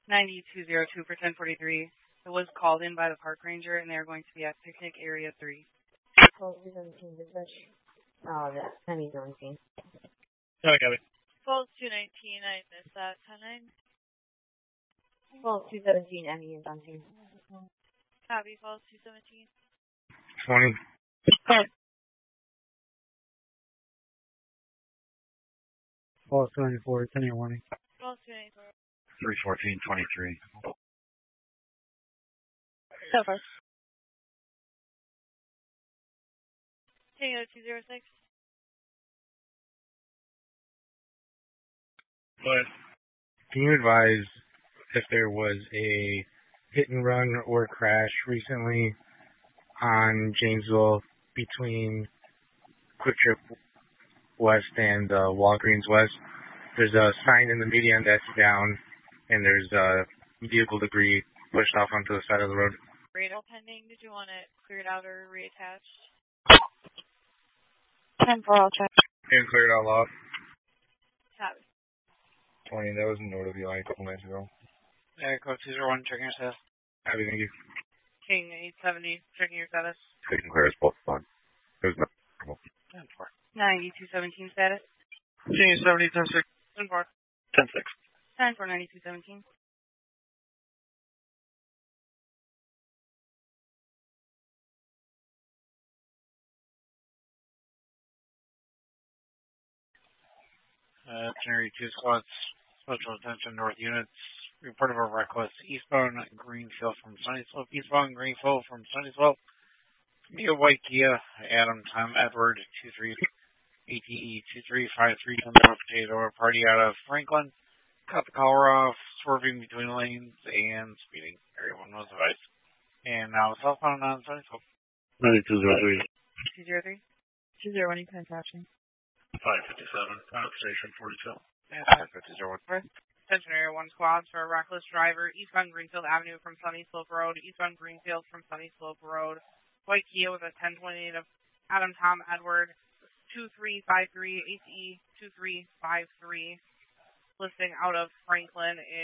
9202 for 1043. It was called in by the park ranger, and they're going to be at picnic area 3. Call 217 dispatch. Oh, that Hemi's on scene. Oh, got it. Falls 219, I missed that. 10-9. Call 217, Emmy is on scene. Copy, Falls 217. 20. Falls 24, 10-year warning. Falls 294. 314-23. So far. Tango 206. But can you advise if there was a hit and run or crash recently on Janesville between Quick Trip West and Walgreens West? There's a sign in the median that's down, and there's vehicle debris pushed off onto the side of the road. Radar pending. Did you want it cleared out or reattached? 10-4, I'll check. And cleared all off. Copy. 20, that was in Northview a couple nights ago. Code 201, checking your status. Happy, thank you. King 870, checking your status. Taking clear as both fun. There's no trouble. 10-4. 9217 status. King 70, 10-6. 10-4. 10-6. 10-4, 9217. Tenerife 2 squads, special attention north units, report of a reckless eastbound Greenfield from Sunny Slope, eastbound Greenfield from Sunny Slope, Mia White Kia, Adam Tom Edward, 23 ATE 2353, coming up potato, a party out of Franklin, cut the collar off, swerving between lanes, and speeding. Everyone was advised. And now southbound on Sunny Slope. 9203. 203. 201, you can attach me. 557, out station 42. And 550-04. Attention Area 1 squads for a reckless driver, eastbound Greenfield Avenue from Sunny Slope Road, eastbound Greenfield from Sunny Slope Road. White Kia with a 1028 of Adam Tom Edward, 2353 ATE 2353, listing out of Franklin.